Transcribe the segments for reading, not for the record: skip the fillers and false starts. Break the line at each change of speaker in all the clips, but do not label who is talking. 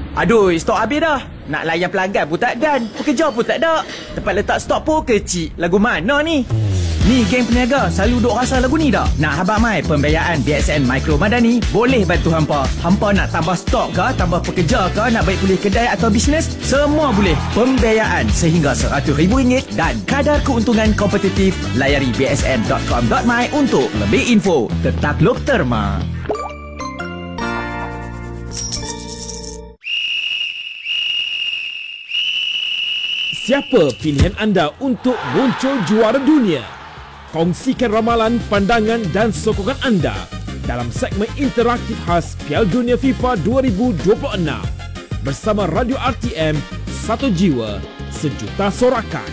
Aduh, stok habis dah. Nak layan pelanggan pun tak dan. Pekerja pun tak ada. Tempat letak stok pun kecil. Lagu mana ni? Ni geng peniaga selalu duk rasa lagu ni tak? Nak habaq mai pembiayaan BSN Mikro Madani boleh bantu hampa. Hampa nak tambah stok ke, tambah pekerja ke, nak baik pulih kedai atau bisnes, semua boleh. Pembiayaan sehingga RM100,000 dan kadar keuntungan kompetitif. Layari bsn.com.my untuk lebih info. Tetakluk terma.
Siapa pilihan anda untuk muncul juara dunia? Kongsikan ramalan, pandangan dan sokongan anda dalam segmen interaktif khas Piala Dunia FIFA 2026 bersama Radio RTM, satu jiwa, sejuta sorakan.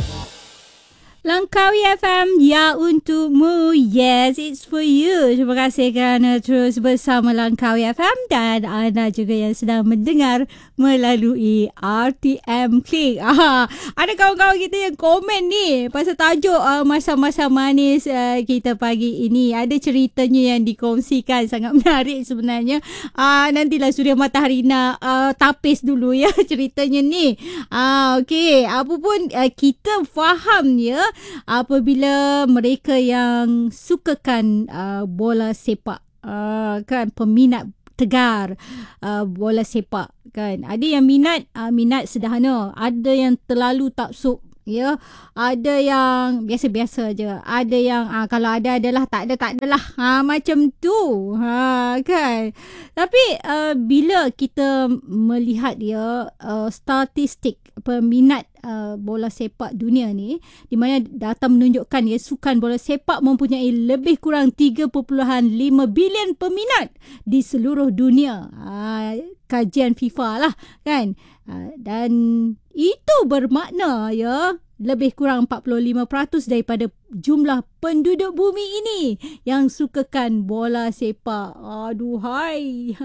Langkawi FM, ya untukmu. Yes, it's for you. Terima kasih kerana terus bersama Langkawi FM dan anda juga yang sedang mendengar melalui RTM Klik. Ada kawan-kawan kita yang komen ni pasal tajuk masa-masa manis kita pagi ini. Ada ceritanya yang dikongsikan, sangat menarik sebenarnya. Nantilah Suria Matahari nak tapis dulu ya ceritanya ni. Okey, apa pun kita faham ya, apabila mereka yang sukakan bola sepak, kan, peminat tegar bola sepak, kan, ada yang minat sederhana, ada yang terlalu taksub ya, ada yang biasa-biasa je, ada yang kalau ada adalah, tak adalah, macam tu, kan. Tapi bila kita melihat ya statistik peminat bola sepak dunia ni, di mana data menunjukkan ya sukan bola sepak mempunyai lebih kurang 3.5 bilion peminat di seluruh dunia. Kajian FIFA lah, kan. Dan itu bermakna ya lebih kurang 45% daripada jumlah penduduk bumi ini yang sukakan bola sepak. Aduhai.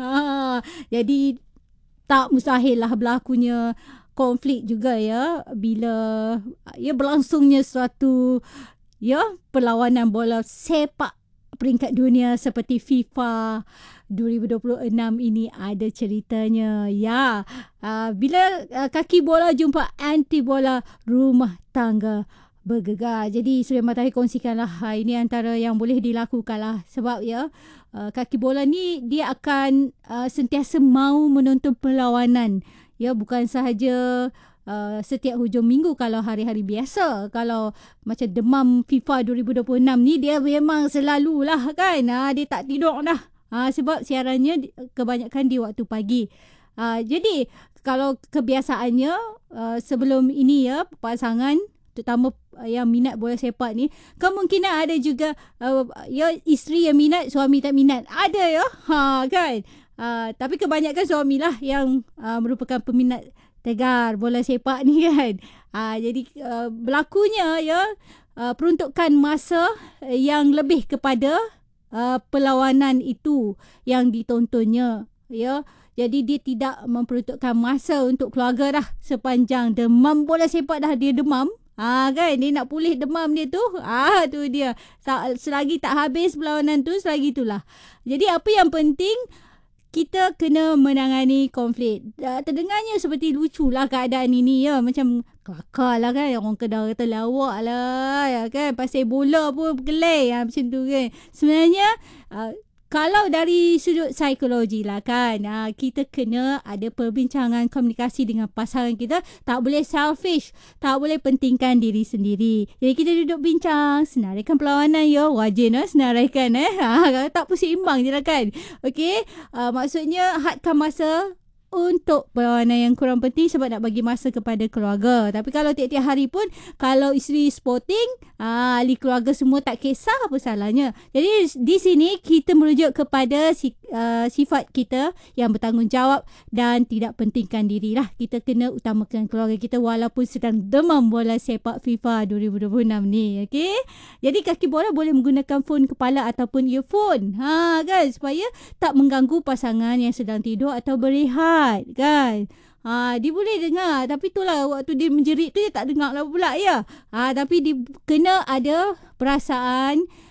Jadi tak mustahil lah berlakunya konflik juga ya bila ya berlangsungnya suatu ya perlawanan bola sepak peringkat dunia seperti FIFA 2026 ini. Ada ceritanya ya. Bila kaki bola jumpa anti bola, rumah tangga bergegar. Jadi Suria Matahari kongsikanlah ini antara yang boleh dilakukan lah. Sebab ya kaki bola ni dia akan sentiasa mahu menonton perlawanan. Ya, bukan sahaja setiap hujung minggu kalau hari-hari biasa. Kalau macam demam FIFA 2026 ni, dia memang selalulah, kan. Dia tak tidur dah. Sebab siarannya kebanyakan di waktu pagi. Jadi kalau kebiasaannya sebelum ini ya, pasangan terutama yang minat bola sepak ni, kemungkinan ada juga ya isteri yang minat, suami tak minat. Ada ya, kan. Tapi kebanyakan suamilah yang merupakan peminat tegar bola sepak ni, kan. Jadi berlakunya ya peruntukan masa yang lebih kepada perlawanan itu yang ditontonnya ya. Jadi dia tidak memperuntukkan masa untuk keluarga dah sepanjang demam bola sepak dah dia demam. Kan dia nak pulih demam dia tu. Tu dia. Selagi tak habis perlawanan tu, selagi itulah. Jadi apa yang penting, kita kena menangani konflik. Terdengarnya seperti lucu lah keadaan ini ya. Macam kelakar lah, kan. Orang Kedah kata lawak lah ya, kan. Pasal bola pun bergelai macam tu, kan. Sebenarnya kalau dari sudut psikologi lah, kan, kita kena ada perbincangan komunikasi dengan pasangan kita. Tak boleh selfish, tak boleh pentingkan diri sendiri. Jadi kita duduk bincang, senaraikan perlawanan ya, wajib senaraikan kalau tak pusing imbang je lah, kan. Okey, maksudnya hadkan masa untuk perlawanan yang kurang penting sebab nak bagi masa kepada keluarga. Tapi kalau tiap-tiap hari pun, kalau isteri sporting, ahli keluarga semua tak kisah, apa salahnya. Jadi di sini kita merujuk kepada sifat kita yang bertanggungjawab dan tidak pentingkan diri lah. Kita kena utamakan keluarga kita walaupun sedang demam bola sepak FIFA 2026 ni. Okay? Jadi kaki bola boleh menggunakan phone kepala ataupun earphone, kan, supaya tak mengganggu pasangan yang sedang tidur atau berehat, kan. Dia boleh dengar, tapi itulah waktu dia menjerit tu dia tak dengar lah pula ya. Tapi dia kena ada perasaan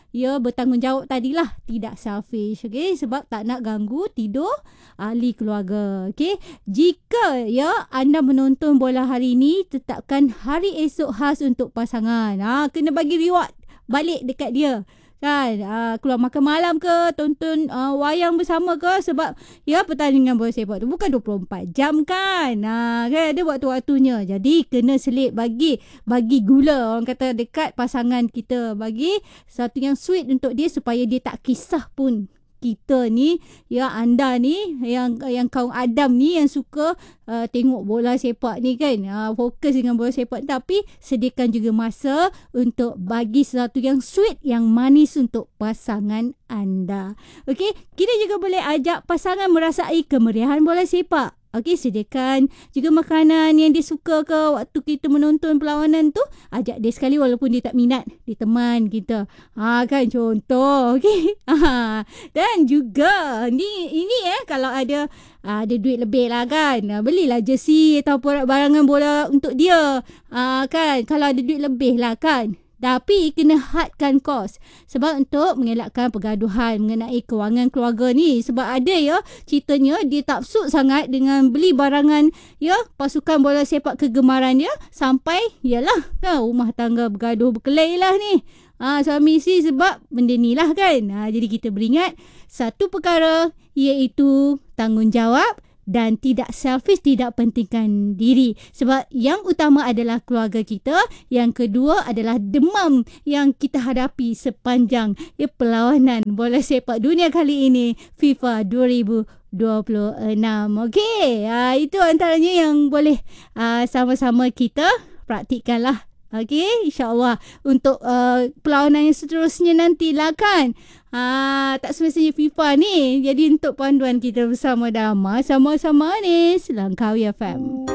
bertanggungjawab tadilah, tidak selfish. Okay, sebab tak nak ganggu tidur ahli keluarga. Okay, jika anda menonton bola hari ini, tetapkan hari esok khas untuk pasangan. Kena bagi reward balik dekat dia kan, keluar makan malam ke, tonton wayang bersama ke, sebab pertandingan bola sepak tu bukan 24 jam kan, kan ada waktu-waktunya. Jadi kena selit bagi gula, orang kata, dekat pasangan kita, bagi satu yang sweet untuk dia supaya dia tak kisah pun kita ni, anda ni yang kaum Adam ni yang suka tengok bola sepak ni kan, fokus dengan bola sepak, tapi sediakan juga masa untuk bagi sesuatu yang sweet, yang manis untuk pasangan anda. Okey, kita juga boleh ajak pasangan merasai kemeriahan bola sepak. Okey, sediakan juga makanan yang dia suka ke waktu kita menonton perlawanan tu. Ajak dia sekali walaupun dia tak minat, dia teman kita. Kan contoh. Okey. Dan juga ini kalau ada duit lebih lah kan, belilah jersey atau barangan bola untuk dia. Kan kalau ada duit lebih lah kan. Tapi kena hadkan kos, sebab untuk mengelakkan pergaduhan mengenai kewangan keluarga ni. Sebab ada ceritanya dia tak suk sangat dengan beli barangan pasukan bola sepak kegemaran dia, sampai rumah tangga bergaduh berkelahi lah ni suami isteri sebab benda ni lah kan. Jadi kita beringat satu perkara, iaitu tanggungjawab dan tidak selfish, tidak pentingkan diri. Sebab yang utama adalah keluarga kita. Yang kedua adalah demam yang kita hadapi sepanjang perlawanan bola sepak dunia kali ini, FIFA 2026. Okey, itu antaranya yang boleh sama-sama kita praktikkanlah. Okey, insyaAllah untuk perlawanan yang seterusnya nantilah kan. Tak semestinya FIFA ni. Jadi untuk panduan kita bersama Dama, sama-sama ni Langkawi FM.